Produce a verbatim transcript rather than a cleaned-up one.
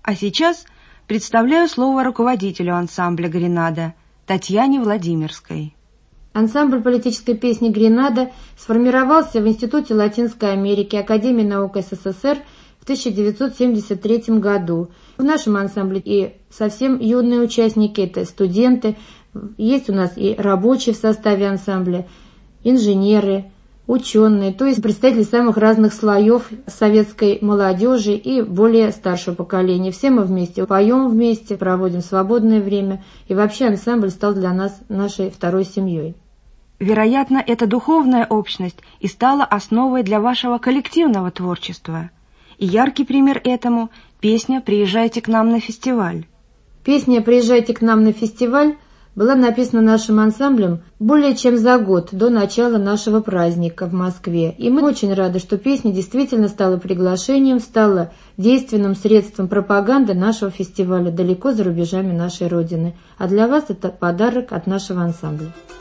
А сейчас представляю слово руководителю ансамбля «Гренада» Татьяне Владимирской. Ансамбль политической песни «Гренада» сформировался в Институте Латинской Америки Академии наук СССР в тысяча девятьсот семьдесят третьем году. В нашем ансамбле и совсем юные участники, это студенты, есть у нас и рабочие в составе ансамбля, инженеры, ученые, то есть представители самых разных слоев советской молодежи и более старшего поколения. Все мы вместе поем вместе, проводим свободное время, и вообще ансамбль стал для нас нашей второй семьей. Вероятно, эта духовная общность и стала основой для вашего коллективного творчества. И яркий пример этому – песня «Приезжайте к нам на фестиваль». Песня «Приезжайте к нам на фестиваль» была написана нашим ансамблем более чем за год до начала нашего праздника в Москве. И мы очень рады, что песня действительно стала приглашением, стала действенным средством пропаганды нашего фестиваля далеко за рубежами нашей Родины. А для вас это подарок от нашего ансамбля.